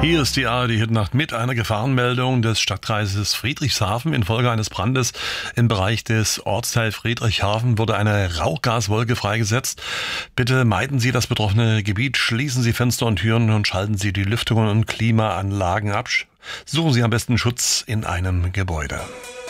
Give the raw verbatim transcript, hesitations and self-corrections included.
Hier ist die A R D-Hitnacht mit einer Gefahrenmeldung des Stadtkreises Friedrichshafen. Infolge eines Brandes im Bereich des Ortsteils Friedrichshafen wurde eine Rauchgaswolke freigesetzt. Bitte meiden Sie das betroffene Gebiet, schließen Sie Fenster und Türen und schalten Sie die Lüftungen und Klimaanlagen ab. Suchen Sie am besten Schutz in einem Gebäude.